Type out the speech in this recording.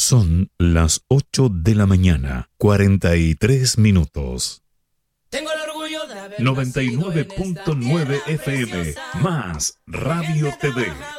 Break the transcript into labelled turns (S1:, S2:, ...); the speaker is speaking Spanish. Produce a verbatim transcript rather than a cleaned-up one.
S1: Son las ocho de la mañana, cuarenta y tres minutos.
S2: Tengo el orgullo de haber
S1: noventa y nueve punto nueve F M, más Radio T V.